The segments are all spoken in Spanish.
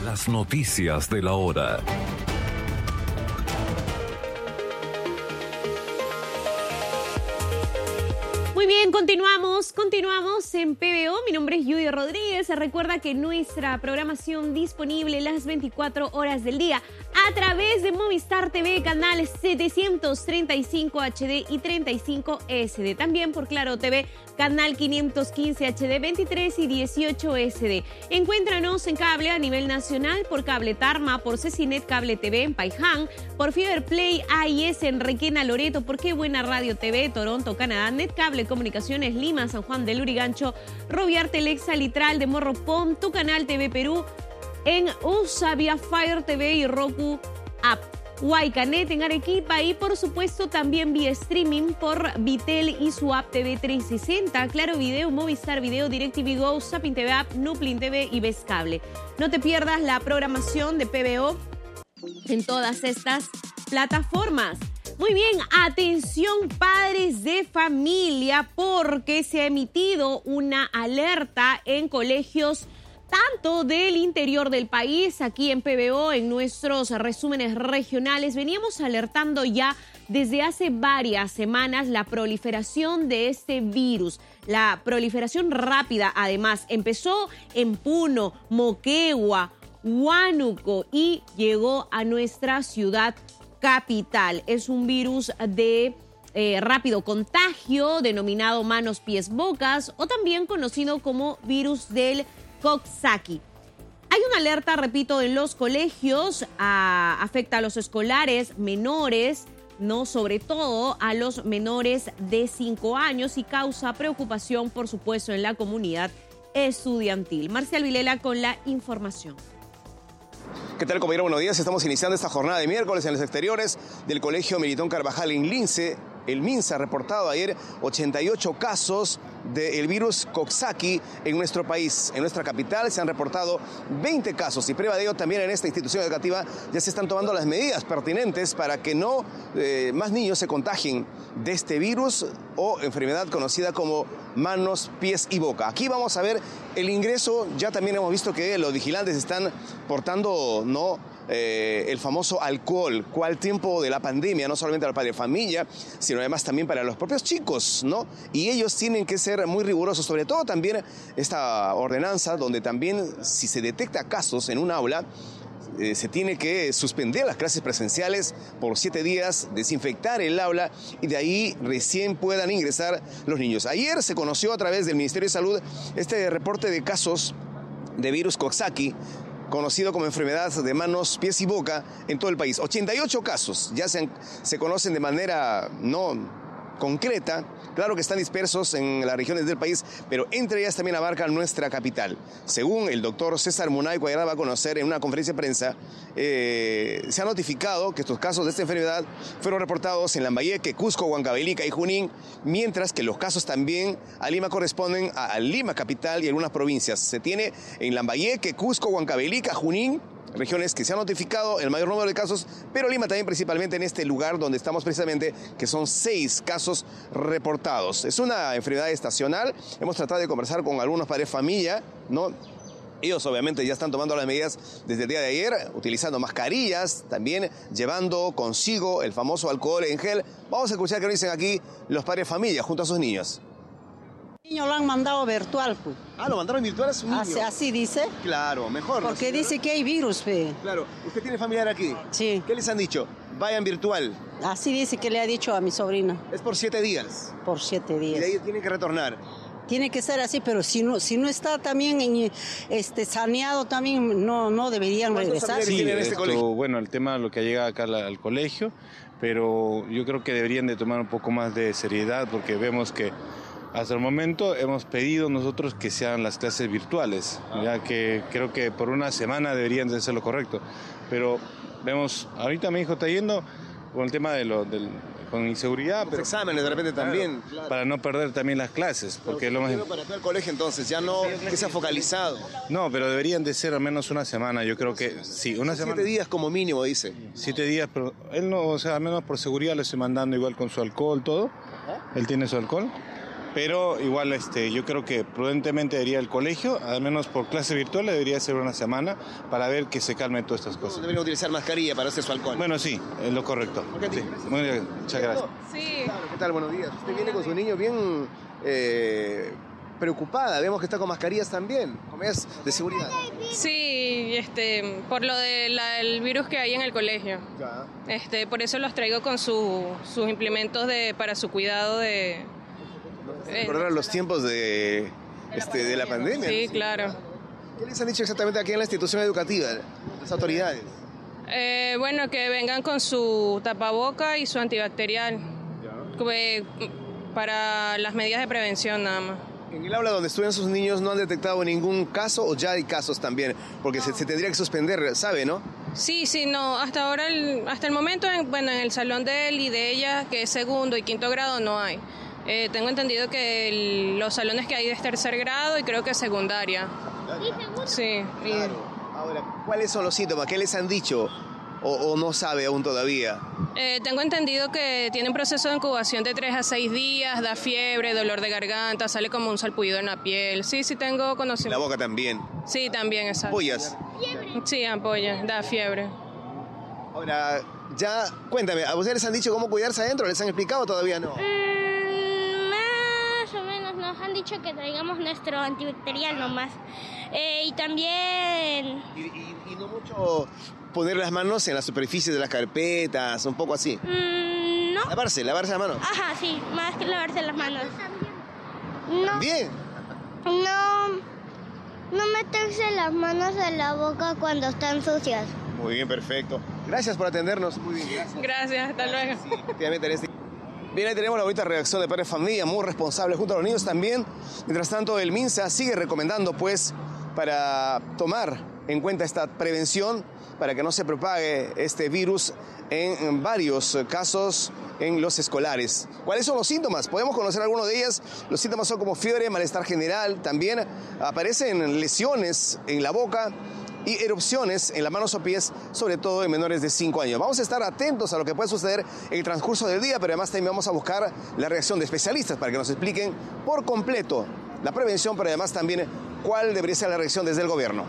Las noticias de la hora. Muy bien, continuamos en PBO. Mi nombre es Judy Rodríguez. Recuerda que nuestra programación disponible las 24 horas del día a través de Movistar TV, canal 735 HD y 35 SD. También por Claro TV, canal 515 HD, 23 y 18 SD. Encuéntranos en cable a nivel nacional por Cable Tarma, por Cecinet Cable TV en Paiján, por Fiber Play AIS en Requena, Loreto, por Qué Buena Radio TV, Toronto, Canadá, Netcable Comunicaciones Lima, San Juan del Lurigancho, Roviar Telexa, Litral de Morropón, Tu Canal TV Perú, en Usavia, Fire TV y Roku App. Huaycanet en Arequipa y por supuesto también vía streaming por Vitel y su app TV 360, Claro Video, Movistar Video, DirecTV Go, Zapping TV App, Nuplin TV y Ves Cable. No te pierdas la programación de PBO en todas estas plataformas. Muy bien, atención padres de familia, porque se ha emitido una alerta en colegios tanto del interior del país. Aquí en PBO, en nuestros resúmenes regionales, veníamos alertando ya desde hace varias semanas la proliferación de este virus. La proliferación rápida, además, empezó en Puno, Moquegua, Huánuco y llegó a nuestra ciudad capital. Es un virus de rápido contagio, denominado manos, pies, bocas, o también conocido como virus del Coxsackie. Hay una alerta, repito, en los colegios, afecta a los escolares menores, no, sobre todo a los menores de 5 años y causa preocupación, por supuesto, en la comunidad estudiantil. Marcial Vilela con la información. ¿Qué tal, compañero? Buenos días. Estamos iniciando esta jornada de miércoles en los exteriores del Colegio Melitón Carvajal en Lince. El MINSA ha reportado ayer 88 casos del virus Coxsackie en nuestro país. En nuestra capital se han reportado 20 casos y prueba de ello también en esta institución educativa ya se están tomando las medidas pertinentes para que no más niños se contagien de este virus o enfermedad conocida como manos, pies y boca. Aquí vamos a ver el ingreso. Ya también hemos visto que los vigilantes están portando el famoso alcohol, cual tiempo de la pandemia, no solamente para el padre de familia, sino además también para los propios chicos, ¿no? Y ellos tienen que ser muy rigurosos, sobre todo también esta ordenanza, donde también si se detecta casos en un aula, se tiene que suspender las clases presenciales por 7 días, desinfectar el aula y de ahí recién puedan ingresar los niños. Ayer se conoció a través del Ministerio de Salud este reporte de casos de virus Coxsackie, conocido como enfermedad de manos, pies y boca en todo el país. 88 casos ya se conocen de manera no concreta. Claro que están dispersos en las regiones del país, pero entre ellas también abarcan nuestra capital. Según el doctor César Munay Cuadrada va a conocer en una conferencia de prensa, se ha notificado que estos casos de esta enfermedad fueron reportados en Lambayeque, Cusco, Huancavelica y Junín, mientras que los casos también a Lima corresponden a Lima capital y algunas provincias. Se tiene en Lambayeque, Cusco, Huancavelica, Junín, regiones que se han notificado el mayor número de casos, pero Lima también principalmente en este lugar donde estamos precisamente, que son 6 casos reportados. Es una enfermedad estacional. Hemos tratado de conversar con algunos padres de familia, ¿no? Ellos obviamente ya están tomando las medidas desde el día de ayer, utilizando mascarillas, también llevando consigo el famoso alcohol en gel. Vamos a escuchar qué nos dicen aquí los padres de familia junto a sus niños. El niño lo han mandado virtual, pues. ¿Lo mandaron virtual a su niño? Así dice. Claro, mejor. Porque dice que hay virus, pe. Claro. ¿Usted tiene familiar aquí? Sí. ¿Qué les han dicho? Vayan virtual. Así dice que le ha dicho a mi sobrina. Es por 7 días. Por 7 días. Y de ahí tienen que retornar. Tiene que ser así, pero si no está también saneado, también no deberían regresar. Sí, bueno, el tema lo que llega acá al colegio, pero yo creo que deberían de tomar un poco más de seriedad porque vemos que hasta el momento hemos pedido nosotros que sean las clases virtuales, ya que creo que por una semana deberían de ser lo correcto, pero vemos, ahorita mi hijo está yendo con el tema con inseguridad. Los exámenes de repente también. Claro. Para no perder también las clases. Porque es lo más... Para todo el colegio entonces, ya no que sea focalizado. No, pero deberían de ser al menos una semana, yo creo que sí, una semana. 7 días como mínimo, dice. 7 días, pero él no, o sea, al menos por seguridad le estoy mandando igual con su alcohol, todo. Él tiene su alcohol. Pero igual yo creo que prudentemente debería el colegio, al menos por clase virtual, debería ser una semana para ver que se calmen todas estas cosas. Deberían utilizar mascarilla para hacer su alcohol. Bueno, sí, es lo correcto. Okay, Sí. Muy bien, muchas gracias. Sí. Claro, ¿qué tal? Buenos días. Usted viene con su niño bien preocupada. Vemos que está con mascarillas también, con medidas de seguridad. Sí, por lo del virus que hay en el colegio. Ya. Por eso los traigo con sus implementos para su cuidado de... Recordar los tiempos de la pandemia. Sí, ¿no? claro. ¿Qué les han dicho exactamente aquí en la institución educativa, las autoridades? Bueno, que vengan con su tapaboca y su antibacterial para las medidas de prevención nada más. En el aula donde estudian sus niños no han detectado ningún caso o ya hay casos también, porque se tendría que suspender, ¿sabe, no? Sí, no, hasta ahora, hasta el momento, en el salón de él y de ella, que es segundo y quinto grado, no hay. Tengo entendido que los salones que hay es tercer grado y creo que secundaria. Sí. Claro. Ahora, ¿cuáles son los síntomas? ¿Qué les han dicho? ¿O no sabe aún todavía? Tengo entendido que tiene un proceso de incubación de 3 a 6 días, da fiebre, dolor de garganta, sale como un salpullido en la piel. Sí, tengo conocimiento. La boca también. Sí, también, exacto. ¿Ampollas? Sí, ampollas, da fiebre. Ahora, ya, cuéntame, ¿a ustedes les han dicho cómo cuidarse adentro? ¿Les han explicado? Todavía no. Más o menos nos han dicho que traigamos nuestro antibacterial nomás. Y también... Y no mucho poner las manos en las superficies de las carpetas, un poco así. No. Lavarse las manos. Ajá, sí, más que lavarse las manos. No. ¿También? No meterse las manos en la boca cuando están sucias. Muy bien, perfecto. Gracias por atendernos. Muy bien, gracias. Gracias, hasta luego. Sí, efectivamente, Bien, ahí tenemos la bonita reacción de padres de familia, muy responsables, junto a los niños también. Mientras tanto, el MINSA sigue recomendando, pues, para tomar en cuenta esta prevención, para que no se propague este virus en varios casos en los escolares. ¿Cuáles son los síntomas? Podemos conocer algunos de ellos. Los síntomas son como fiebre, malestar general, también aparecen lesiones en la boca y erupciones en las manos o pies, sobre todo en menores de 5 años. Vamos a estar atentos a lo que puede suceder en el transcurso del día, pero además también vamos a buscar la reacción de especialistas para que nos expliquen por completo la prevención, pero además también cuál debería ser la reacción desde el gobierno.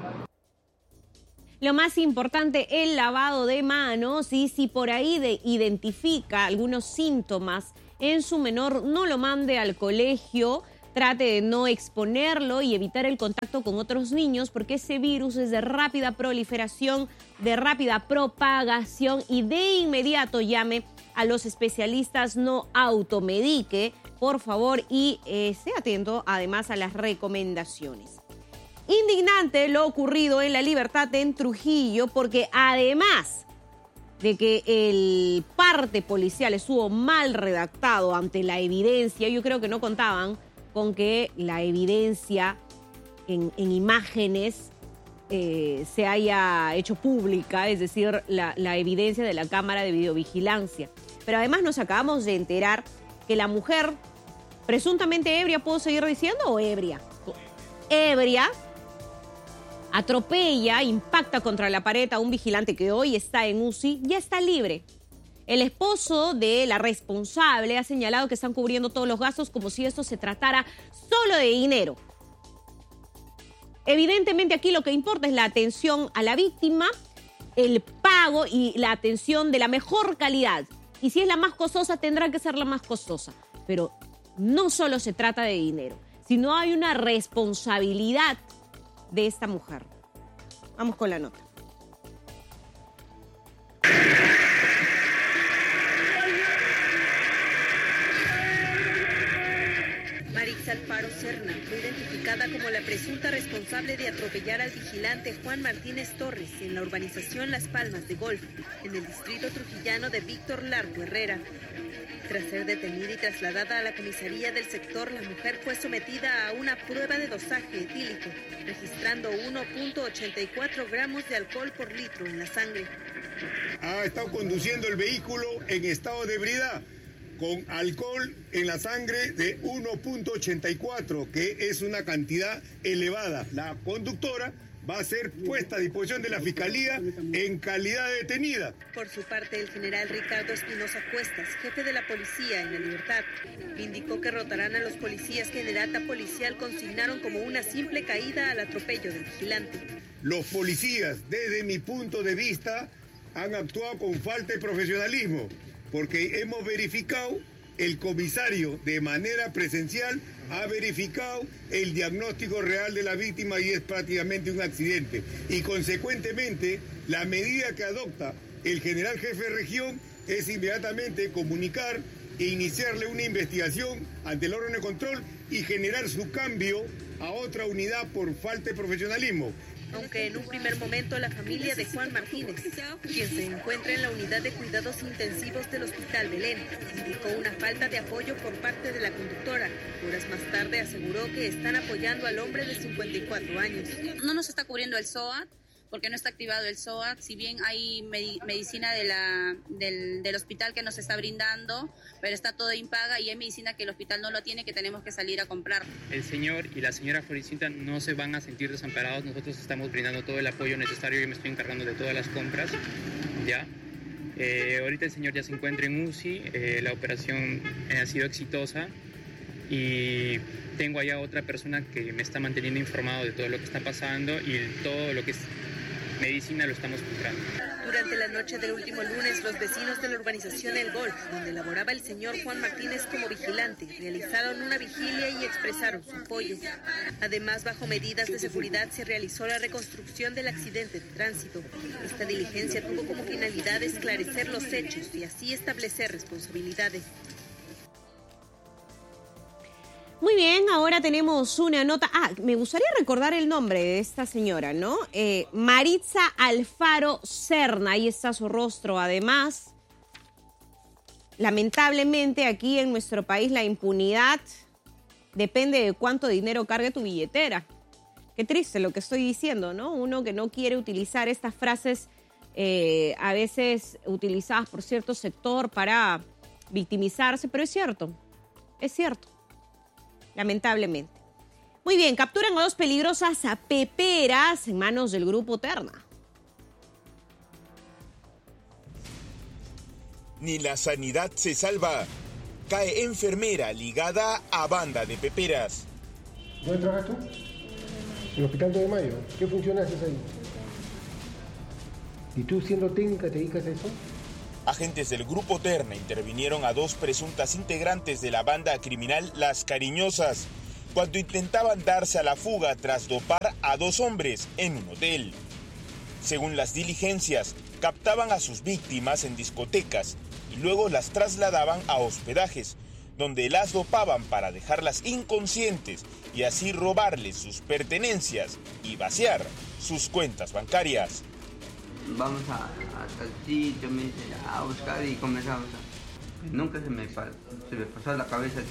Lo más importante, el lavado de manos, y si por ahí identifica algunos síntomas en su menor, no lo mande al colegio, trate de no exponerlo y evitar el contacto con otros niños, porque ese virus es de rápida proliferación, de rápida propagación, y de inmediato llame a los especialistas, no automedique, por favor, y esté atento además a las recomendaciones. Indignante lo ocurrido en La Libertad en Trujillo, porque además de que el parte policial estuvo mal redactado ante la evidencia, yo creo que no contaban con que la evidencia en imágenes se haya hecho pública, es decir, la evidencia de la cámara de videovigilancia. Pero además nos acabamos de enterar que la mujer, presuntamente ebria, ¿puedo seguir diciendo? ¿O ebria? Ebria, atropella, impacta contra la pared a un vigilante que hoy está en UCI, ya está libre. El esposo de la responsable ha señalado que están cubriendo todos los gastos como si esto se tratara solo de dinero. Evidentemente aquí lo que importa es la atención a la víctima, el pago y la atención de la mejor calidad. Y si es la más costosa, tendrá que ser la más costosa. Pero no solo se trata de dinero, sino hay una responsabilidad de esta mujer. Vamos con la nota. Marixa Alfaro Serna fue identificada como la presunta responsable de atropellar al vigilante Juan Martínez Torres en la urbanización Las Palmas de Golf, en el distrito trujillano de Víctor Larco Herrera. Tras ser detenida y trasladada a la comisaría del sector, la mujer fue sometida a una prueba de dosaje etílico, registrando 1.84 gramos de alcohol por litro en la sangre. Ha estado conduciendo el vehículo en estado de ebriedad, con alcohol en la sangre de 1.84, que es una cantidad elevada. La conductora va a ser puesta a disposición de la Fiscalía en calidad de detenida. Por su parte, el general Ricardo Espinosa Cuestas, jefe de la policía en La Libertad, indicó que rotarán a los policías que en el acta policial consignaron como una simple caída al atropello del vigilante. Los policías, desde mi punto de vista, han actuado con falta de profesionalismo, porque hemos verificado, el comisario de manera presencial ha verificado el diagnóstico real de la víctima y es prácticamente un accidente. Y consecuentemente, la medida que adopta el general jefe de región es inmediatamente comunicar e iniciarle una investigación ante el órgano de control y generar su cambio a otra unidad por falta de profesionalismo. Aunque en un primer momento la familia de Juan Martínez, quien se encuentra en la unidad de cuidados intensivos del Hospital Belén, indicó una falta de apoyo por parte de la conductora. Horas más tarde aseguró que están apoyando al hombre de 54 años. No nos está cubriendo el SOAT, porque no está activado el SOAT, si bien hay medicina del hospital que nos está brindando, pero está todo impaga y hay medicina que el hospital no lo tiene, que tenemos que salir a comprar. El señor y la señora Floricita no se van a sentir desamparados, nosotros estamos brindando todo el apoyo necesario, yo me estoy encargando de todas las compras, ¿ya? Ahorita el señor ya se encuentra en UCI, la operación ha sido exitosa y tengo allá otra persona que me está manteniendo informado de todo lo que está pasando y todo lo que es medicina lo estamos comprando. Durante la noche del último lunes, los vecinos de la urbanización El Golf, donde laboraba el señor Juan Martínez como vigilante, realizaron una vigilia y expresaron su apoyo. Además, bajo medidas de seguridad, se realizó la reconstrucción del accidente de tránsito. Esta diligencia tuvo como finalidad esclarecer los hechos y así establecer responsabilidades. Muy bien, ahora tenemos una nota. Me gustaría recordar el nombre de esta señora, ¿no? Maritza Alfaro Serna, ahí está su rostro. Además, lamentablemente aquí en nuestro país la impunidad depende de cuánto dinero cargue tu billetera. Qué triste lo que estoy diciendo, ¿no? Uno que no quiere utilizar estas frases a veces utilizadas por cierto sector para victimizarse, pero es cierto, lamentablemente. Muy bien, capturan a dos peligrosas peperas en manos del grupo Terna. Ni la sanidad se salva. Cae enfermera ligada a banda de peperas. ¿Dónde trabajas tú? En el Hospital 2 de Mayo. ¿Qué función haces ahí? ¿Y tú siendo técnica te dedicas a eso? Agentes del Grupo Terna intervinieron a dos presuntas integrantes de la banda criminal Las Cariñosas cuando intentaban darse a la fuga tras dopar a dos hombres en un hotel. Según las diligencias, captaban a sus víctimas en discotecas y luego las trasladaban a hospedajes, donde las dopaban para dejarlas inconscientes y así robarles sus pertenencias y vaciar sus cuentas bancarias. Vamos hasta el sitio, me dice, a buscar y comenzamos Nunca se me pasó a la cabeza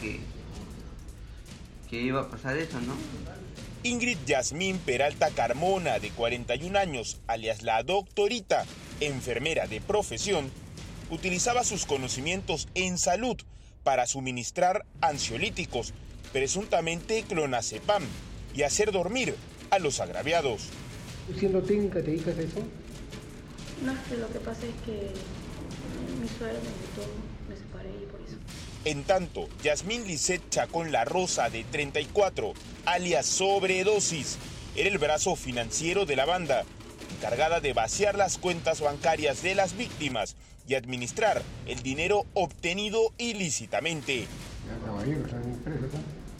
que iba a pasar eso, ¿no? Ingrid Yasmín Peralta Carmona, de 41 años, alias la Doctorita, enfermera de profesión, utilizaba sus conocimientos en salud para suministrar ansiolíticos, presuntamente clonazepam, y hacer dormir a los agraviados. ¿Tú siendo técnica te dedicas a eso? No, es que lo que pasa es que mi suegra me invitó, me separé y por eso. En tanto, Yasmín Lisset Chacón La Rosa, de 34, alias Sobredosis, era el brazo financiero de la banda, encargada de vaciar las cuentas bancarias de las víctimas y administrar el dinero obtenido ilícitamente. Ya, caballero, están presos,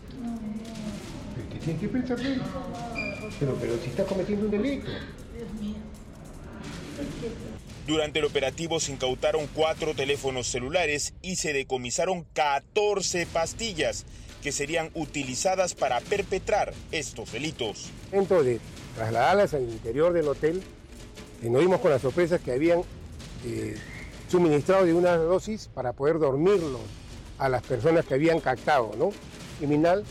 ¿no? ¿Qué tienes que pensar? Pero si estás cometiendo un delito. Dios mío. Durante el operativo se incautaron 4 teléfonos celulares y se decomisaron 14 pastillas que serían utilizadas para perpetrar estos delitos. Dentro de trasladarlas al interior del hotel, nos dimos con las sorpresas que habían suministrado de una dosis para poder dormirlos a las personas que habían captado, ¿no? Criminal,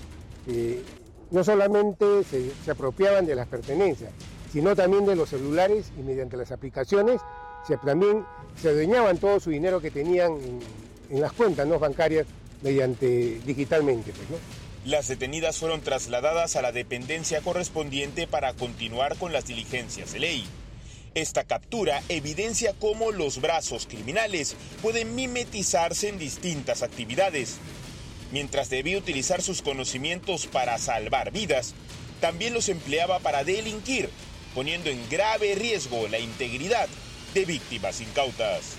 no solamente se apropiaban de las pertenencias, sino también de los celulares y mediante las aplicaciones también se adueñaban todo su dinero que tenían en las cuentas, ¿no?, bancarias digitalmente, pues, ¿no? Las detenidas fueron trasladadas a la dependencia correspondiente para continuar con las diligencias de ley. Esta captura evidencia cómo los brazos criminales pueden mimetizarse en distintas actividades. Mientras debía utilizar sus conocimientos para salvar vidas, también los empleaba para delinquir, poniendo en grave riesgo la integridad de víctimas incautas.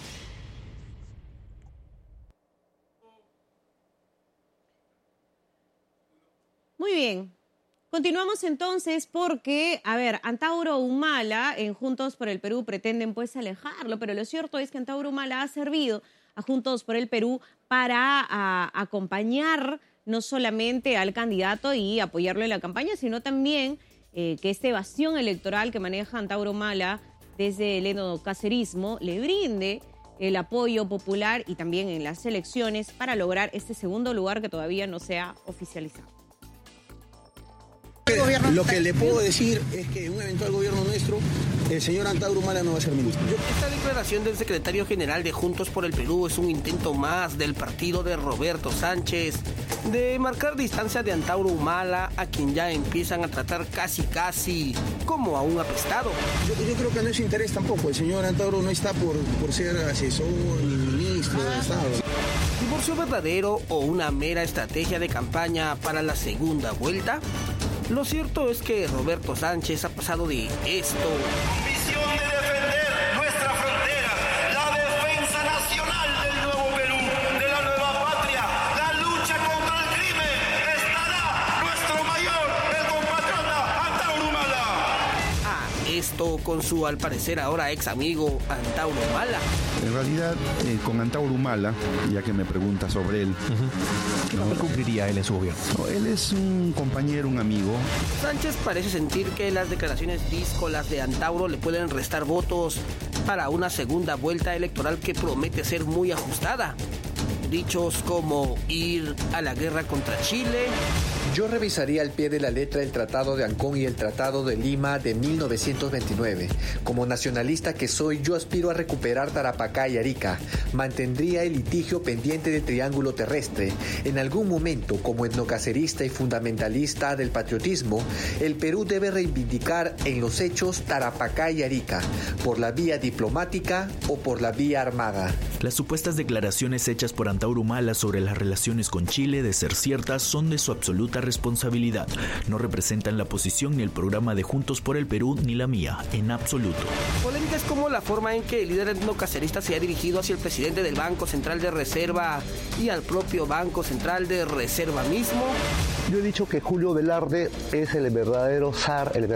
Muy bien. Continuamos entonces porque, Antauro Humala en Juntos por el Perú pretenden pues alejarlo, pero lo cierto es que Antauro Humala ha servido a Juntos por el Perú para acompañar no solamente al candidato y apoyarlo en la campaña, sino también que esta evasión electoral que maneja Antauro Humala desde el endocacerismo le brinde el apoyo popular y también en las elecciones para lograr este segundo lugar que todavía no se ha oficializado. Lo que le puedo decir es que en un eventual gobierno nuestro, el señor Antauro Humala no va a ser ministro. Esta declaración del secretario general de Juntos por el Perú es un intento más del partido de Roberto Sánchez de marcar distancia de Antauro Humala, a quien ya empiezan a tratar casi como a un apestado. Yo creo que no es su interés tampoco. El señor Antauro no está por ser asesor ni ministro de Estado. ¿Divorcio verdadero o una mera estrategia de campaña para la segunda vuelta? Lo cierto es que Roberto Sánchez ha pasado de esto. Misión de defender nuestra frontera, la defensa nacional del nuevo Perú, de la nueva patria, la lucha contra el crimen. Estará nuestro mayor, el compatriota Antauro Humala. Esto con su, al parecer, ahora ex amigo Antauro Humala. En realidad, con Antauro Humala, ya que me pregunta sobre él, ¿qué papel cumpliría él en su gobierno? Él es un compañero, un amigo. Sánchez parece sentir que las declaraciones díscolas de Antauro le pueden restar votos para una segunda vuelta electoral que promete ser muy ajustada. Dichos como ir a la guerra contra Chile. Yo revisaría al pie de la letra el Tratado de Ancón y el Tratado de Lima de 1929. Como nacionalista que soy, yo aspiro a recuperar Tarapacá y Arica. Mantendría el litigio pendiente del Triángulo Terrestre. En algún momento, como etnocacerista y fundamentalista del patriotismo, el Perú debe reivindicar en los hechos Tarapacá y Arica, por la vía diplomática o por la vía armada. Las supuestas declaraciones hechas por Antauro Humala sobre las relaciones con Chile, de ser ciertas, son de su absoluta responsabilidad. No representan la posición ni el programa de Juntos por el Perú ni la mía, en absoluto. Polémica es como la forma en que el líder etnocacerista se ha dirigido hacia el presidente del Banco Central de Reserva y al propio Banco Central de Reserva mismo. Yo he dicho que Julio Velarde es el verdadero zar, el